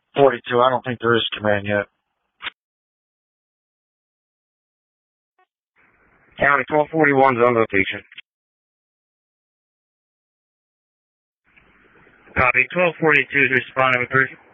42, I don't think there is command yet. County 1241's on location. Copy. 1242 is responding with 3.